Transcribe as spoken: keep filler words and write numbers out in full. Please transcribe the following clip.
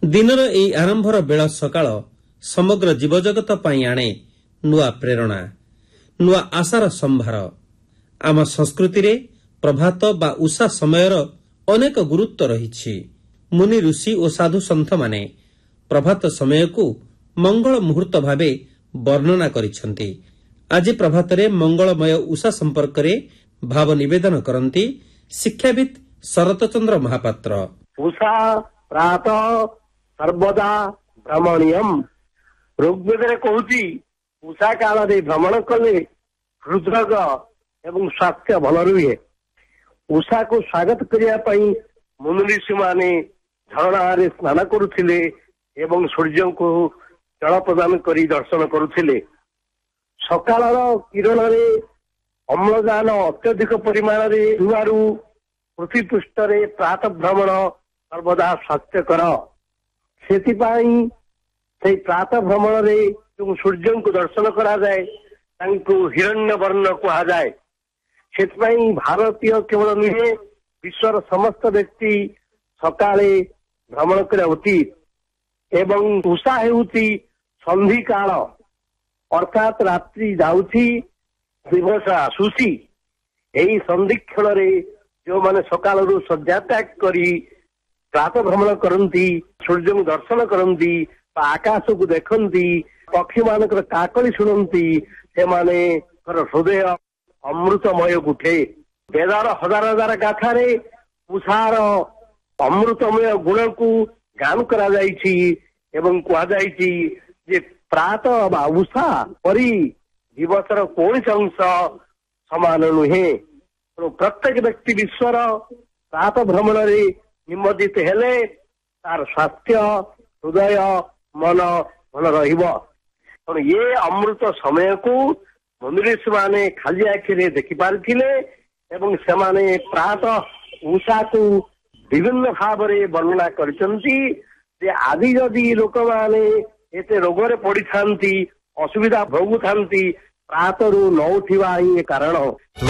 दिनर एई आरंभर bell सकाळ समग्र जीवजगत पई आणे नुआ प्रेरणा नुआ आशार संभार। आम संस्कृति रे प्रभात बा उषा समयर अनेक गुरुत्व रही। मुनि ऋषि और साधु सन्थ माने प्रभात समय को मंगल मुहूर्त भावे वर्णना करिसेंती। आज प्रभात रे मंगलमय उषा संपर्क रे भाव निवेदन करती शिक्षाविद शरत चंद्र महापात्र। उषा प्रातः सर्वदा भ्रमणीयम। ऋग्वेद कहूची उषा काल रे भ्रमण कले हृदरोग एवं स्वास्थ्य भल रुहे। उषा को स्वागत करने मुनि ऋषि माने झरणा स्नान करुथिले एवं सूर्य को जल प्रदान करी दर्शन करुथिले। सकाळ किरण रे अम्लजान अत्यधिक परिमाण रे हुआरु पृथ्वी पृष्ठ रे प्रातः भ्रमण सर्वदा स्वास्थ्यकर। सेतिपाई से प्रातः भ्रमण रे जो सूर्य को दर्शन करा जाए तांको हिरण्य वर्ण कहा जाए। सेतिपाई भारतीय केवल नुहे विश्वर समस्त व्यक्ति सकाळे भ्रमण करा उचित। एवं उषा हेउची संधि काल अर्थात रात्रि जाउची दिवस आसुची। एई संधि क्षण रे जो माने सकाळरू सज्जा त्याग करी प्रातः भ्रमण करती सूर्य को दर्शन करती आकाश को देखती पक्षी मानक काकली शुणती से माने हृदय अमृतमय उठे। वेदार हजार हजार गाथा रे उषार अमृतमय गुण को गान करा जाइछि एवं कहा जाइछि जे प्रातः बा उषा परी दिवसर कौनसी अंश समान नुहे। प्रत्येक व्यक्ति विश्वर प्रातः भ्रमण रे निमज्जित हेले तार स्वास्थ्य हृदय मन भल रहिबो। ये अमृत समय को मुनि ऋषि माने खाली आखिरे देखि पारथिले एवं सेमाने प्रातः उषा को विभिन्न भाव रे वर्णना करचंती जे आदि जदि लोक माने एते रोगरे पड़ी थांती असुविधा भोगु थांती प्रातरू न उठिबा ही कारण।